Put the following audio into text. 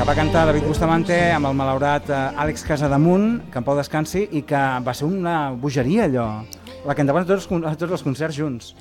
que va cantar David Bustamante amb el malaurat Àlex Casademunt, que en pau descansi, i que va ser una bogeria allò. La cantaven a tots els concerts junts.